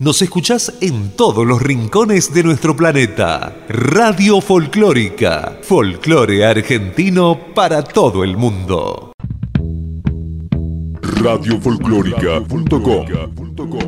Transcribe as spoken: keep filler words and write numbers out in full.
Nos escuchás en todos los rincones de nuestro planeta. Radio Folclórica. Folclore argentino para todo el mundo. radio folclórica punto com